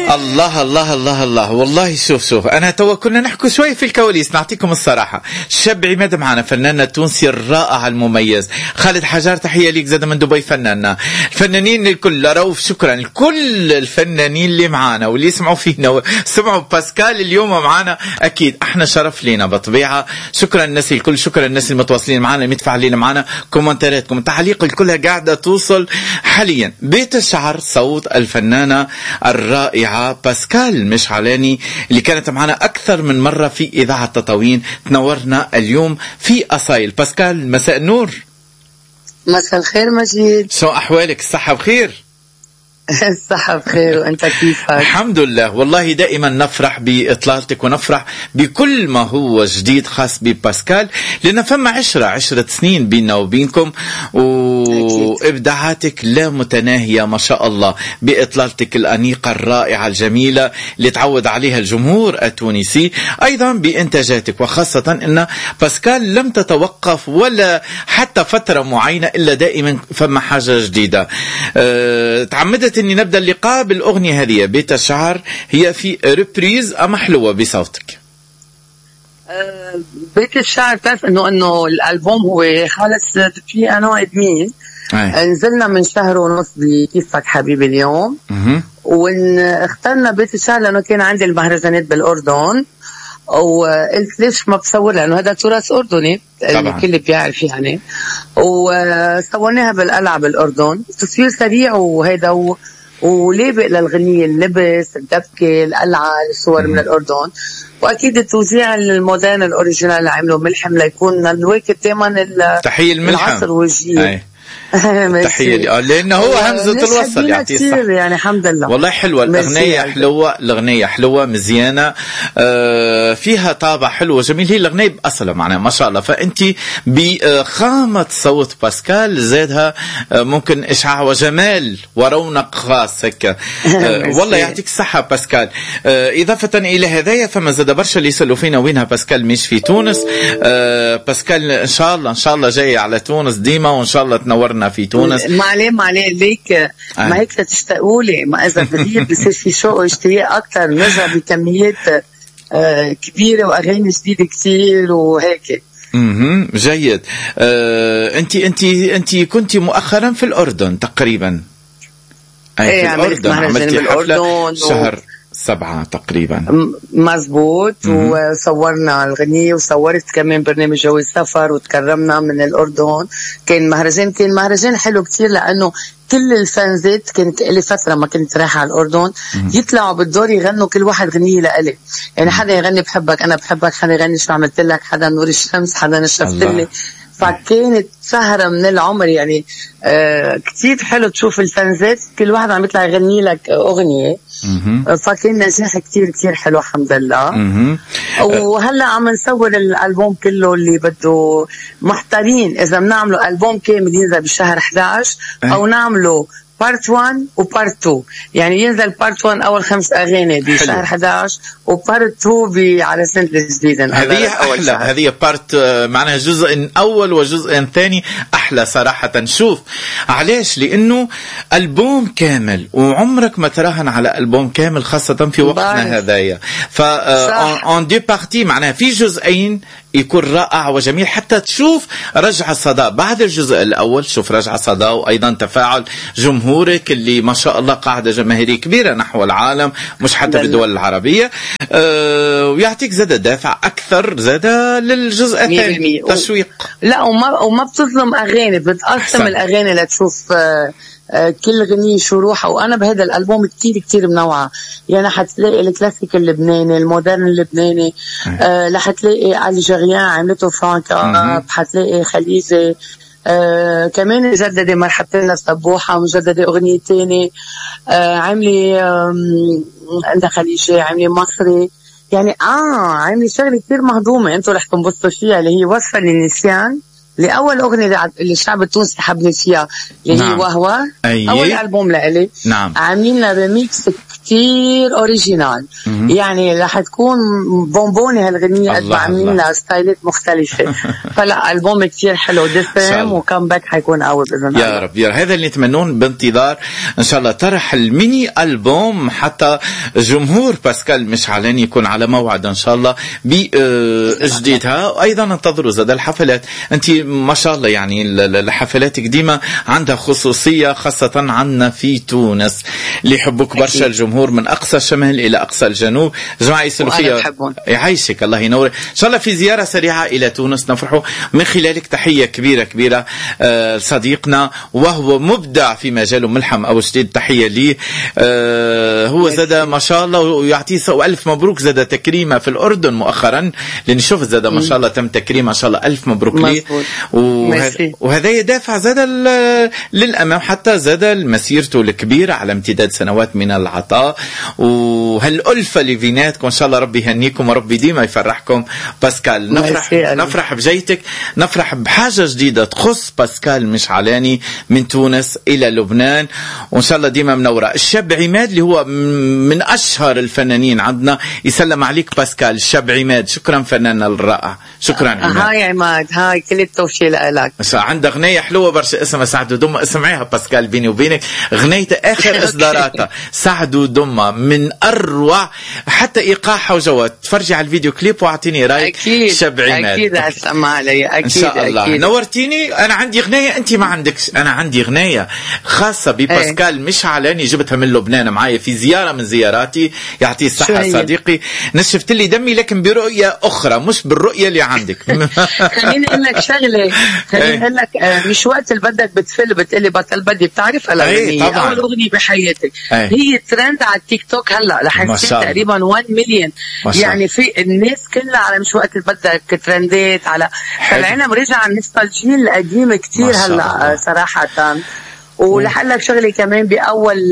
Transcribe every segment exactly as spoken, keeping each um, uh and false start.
الله الله الله الله. والله شوف شوف أنا توا كنا نحكي شوي في الكواليس، نعطيكم الصراحة. شاب عماد معنا فناننا التونسي الرائع المميز خالد حجار، تحية ليك زاد من دبي. فناننا الفنانين الكل، روف شكرا كل الفنانين اللي معنا واللي يسمعوا فينا سمعوا باسكال اليوم معنا، أكيد احنا شرف لينا بطبيعة. شكرا الناس الكل، شكرا الناس المتواصلين معنا المتفاعلين معنا، كومنتاراتكم التعليق كلها قاعدة توصل حاليا. بيت الشعر صوت الفنانة الرائعة باسكال مشعلاني اللي كانت معنا أكثر من مرة في إذاعة تطاوين، تنورنا اليوم في أصايل. باسكال مساء النور. مساء الخير مجيد، شو أحوالك؟ الصحة بخير؟ الصحة بخير، وأنت كيفك؟ الحمد لله. والله دائما نفرح بإطلالتك ونفرح بكل ما هو جديد خاص بباسكال، لأن فما عشرة عشرة سنين بيننا وبينكم، وإبداعاتك لا متناهية ما شاء الله، بإطلالتك الأنيقة الرائعة الجميلة اللي تعود عليها الجمهور التونسي، أيضا بإنتاجاتك، وخاصة أن باسكال لم تتوقف ولا حتى فترة معينة إلا دائما فما حاجة جديدة. أه تعمدت اني نبدا اللقاء بالاغنيه هذه بيت الشعر، هي في ريبريز أم حلوه بصوتك؟ أه بيت الشعر تعرف انه انه الالبوم هو خالص في انا وادمين، نزلنا من شهر ونص بكيفك حبيبي اليوم، واخترنا بيت الشعر لانه كان عندي المهرجانات بالاردن، وقلت ليش ما بصور لانه هذا تراث اردني الكل بيعرف يعني، وصورناها بالقلعه بالاردن، تصوير سريع وهذا و... ولابق للغنية، اللبس، الدبكة، القلعة، الصور من الأردن، وأكيد التوزيع المودرن الأوريجينال اللي عمله ملحم ليكون الواكب دائما تحية الملحم العصر والجيل. تحية لي، لأنه هو همزة الوصل يعطيه الصح يعني. الحمد لله والله حلوة الأغنية، حلوة الأغنية حلوة مزيانة، آه فيها طابع حلو وجميل. هي الأغنية بأصلها معناها ما شاء الله، فأنت بخامة صوت باسكال زادها آه ممكن إشعاع وجمال ورونق خاص هيك. آه والله يعطيك الصحة باسكال. آه إضافة إلى هذايا فما زاد برشا اللي يسألوا فينا وينها باسكال مش في تونس. آه باسكال إن شاء الله إن شاء الله جاية على تونس ديما، وإن شاء الله تنورنا في تونس. ما عليه ما عليه ليك آه. ما هيك تشتاقوا لي، ما اذا بدي بصير في شوق واشتياق اكثر، نرجع بكميات آه كبيره واغاني جديده كثير وهيك. اها جيد. آه انت انت انت كنت مؤخرا في الاردن تقريبا. ايه في الاردن عملتي حفله شهر سبعة تقريبا. مزبوط. وصورنا الغنية وصورت كمان برنامج جوي السفر وتكرمنا من الأردن. كان مهرجان كان مهرجان حلو كتير، لأنه كل الفانزات كانت لي فترة ما كنت رايحة على الأردن يطلعوا بالدور يغنوا كل واحد غنية لإلي، يعني حدا يغني بحبك أنا بحبك، حدا يغني شو عملت لك، حدا نور الشمس، حدا نشفت لي. فكانت سهرة من العمر يعني. آه كتير حلو تشوف الفانزات كل واحد عم يطلع يغني لك أغنية. فكان نجاح كتير كتير حلو الحمد لله. وهلأ عم نصور الألبوم كله اللي بده محتارين إذا بنعمله ألبوم كامل ينزل بشهر إحدى عشر أو نعمله بارت واحد وبارت اثنين، يعني ينزل بارت واحد أول خمس أغاني بشهر إحدى عشر وبارت اثنين على سنة الجديدة. هذه أحلى، هذه بارت معناها جزء أول وجزء ثاني أحلى صراحة. شوف علاش؟ لأنه ألبوم كامل وعمرك ما تراهن على ألبوم كامل خاصة في وقتنا هذايا. فأون دي بارتي معناها في جزئين يكون رائع وجميل، حتى تشوف رجع صدى بعد الجزء الأول، شوف رجع صدى وأيضا تفاعل جمهورك اللي ما شاء الله قاعدة جماهيرية كبيرة نحو العالم مش حتى في الدول العربية. أه ويعطيك زادة دافع أكثر زادة للجزء الثاني تشويق. لا وما, وما بتظلم أغاني، بتقسم الأغاني لتشوف أه كل غنية شو روحها. وأنا بهذا الألبوم كتير كتير منوعة، يعني حتلاقي الكلاسيك اللبناني، المودرن اللبناني، أه لحتلاقي علي جريان عملته فرانكا، حتلاقي خليجي، أه كمان جددي مرحبتين للصبوحة، مجددة أغنية تاني، أه عملي عندها خليجي، عملي مصري، يعني آه عملي شغلة كتير مهضومة انتو رح تنبسطوا فيها، اللي هي وصفة للنسيان، لأول أغنية اللي الشعب التونسي حبني فيها اللي نعم. هي وهوة. أيه. أول ألبوم لإلي. نعم. عاملين ريميكس كتير اوريجينال. يعني رح تكون بونبوني هالغنية قد ما عاملين لها ستايلات مختلفة. فلا ألبوم كتير حلو دسم وكمباك حيكون قوي بإذن الله. يا رب يا رب. هذا اللي نتمنون بانتظار إن شاء الله طرح الميني ألبوم حتى جمهور باسكال مشعلاني يكون على موعد إن شاء الله بجديدها. وأيضا انتظروا زاد الحفلات. أنت ما شاء الله يعني الحفلات قديمة عندها خصوصية خاصة عنا في تونس اللي يحبوك برشا الجمهور من أقصى الشمال إلى أقصى الجنوب. جماعة يسلوا فيها يعيشك الله ينور. إن شاء الله في زيارة سريعة إلى تونس نفرحوا من خلالك. تحية كبيرة كبيرة آه صديقنا وهو مبدع في مجاله ملحم أو جديد. تحية لي آه هو زاد ما شاء الله ويعطيه ألف مبروك. زاد تكريمه في الأردن مؤخرا لأن شوف زاد ما شاء الله تم تكريمه ما شاء الله ألف مبروك لي. وهذا, وهذا يدافع زاد للأمام حتى زاد مسيرته الكبيرة على امتداد سنوات من العطاء. وهالألفة اللي بيناتكم إن شاء الله ربي يهنيكم وربي ديما يفرحكم. باسكال نفرح نفرح بجيتك. نفرح بحاجة جديدة تخص باسكال مشعلاني من تونس إلى لبنان وإن شاء الله ديما منورة. الشاب عماد اللي هو من أشهر الفنانين عندنا يسلم عليك باسكال. الشاب عماد شكرا فنان الرائع. شكرا عماد. هاي عماد هاي كل التوفيق لك. عندها غنية حلوة برشا اسمها سعد ودم. اسمعيها باسكال بيني وبينك. غنيته آخر إصداراتها سعد ودم من أروع حتى إيقاعها وجوات. تفرجي على الفيديو كليب واعطيني رأيك. أكيد شاب عماد أكيد هسمع علي أكيد إن شاء الله. أكيد. نورتيني. أنا عندي غنية أنت ما عندكش. أنا عندي غنية خاصة بباسكال مشعلاني جبتها من لبنان معايا في زيارة من زياراتي. يعطيه الصحة صديقي. نشفت لي دمي لكن برؤية أخرى مش بالرؤية اللي عندك. خليني أقول لك شغلة. خليني أقول لك مش وقت اللي بدك بتفل بتقلي بطل بدي بتعرف الأغنية أول أغنية بحياتك هي ترند على التيك توك هلا رح تصير تقريبا واحد مليون. يعني في الناس كلها على مش وقت اللي بدك ترندات على فالعالم رجع النوستالجيا القديمة كتير هلا صراحة. ولحقلك شغلي كمان بأول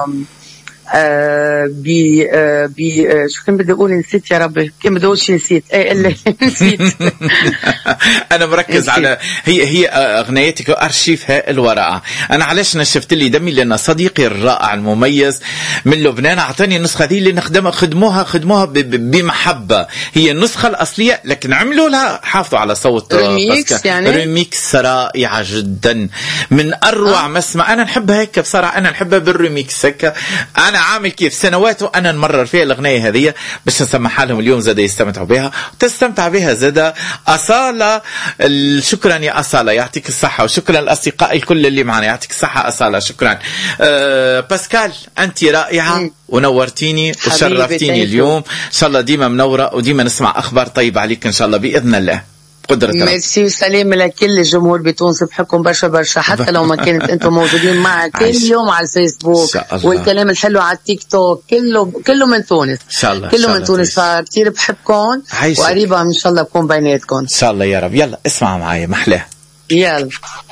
آه بي آه بي آه شو كان بدي اقول نسيت يا ربي كان بدي اقول شيء نسيت ايه اللي نسيت. انا مركز على هي هي اغنيتك ارشيف هائل ورائع. انا علاش نشفت لي دمي لان صديقي الرائع المميز من لبنان اعطاني النسخه دي اللي نخدمها خدموها خدموها بمحبه. هي النسخه الاصليه لكن عملوا لها حافظوا على صوت ريميكس يعني ريميكس رائعه جدا من اروع آه. ما اسمع. انا نحبها هيك بصراحه. انا نحبها بالريميكس هيك. انا عامل كيف سنوات وانا نمرر فيها الاغنيه هذه بس نسمعها لهم اليوم زاد يستمتعوا بها وتستمتع بها زاد أصالة. شكرا يا أصالة يعطيك الصحة. وشكرا الأصدقاء الكل اللي معنا يعطيك الصحة أصالة. شكرا أه باسكال أنت رائعة ونورتيني وشرفتيني اليوم. إن شاء الله ديما منورة وديما نسمع أخبار طيبة عليك إن شاء الله بإذن الله. ميرسي وسلام لكل الجمهور بتونس. بحبكم برشا برشا حتى لو ما كنت انتم موجودين معي كل يوم على الفيسبوك والكلام الحلو على التيك توك كله كله من تونس ان شاء الله. كله من تونس فكتير بحبكم وقريبا ان شاء الله بكون بيناتكم ان شاء الله يا رب. يلا اسمع معايا محلاه. يلا